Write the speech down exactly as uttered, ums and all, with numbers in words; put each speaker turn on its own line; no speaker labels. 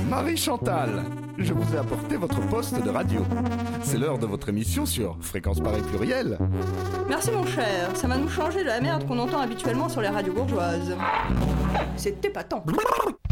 Marie-Chantal, je vous ai apporté votre poste de radio. C'est l'heure de votre émission sur Fréquence Paris Pluriel.
Merci mon cher, ça va nous changer de la merde qu'on entend habituellement sur les radios bourgeoises. C'est épatant.